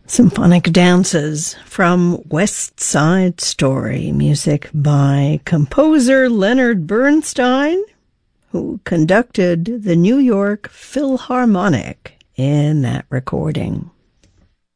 Symphonic Dances from West Side Story, music by composer Leonard Bernstein, who conducted the New York Philharmonic in that recording.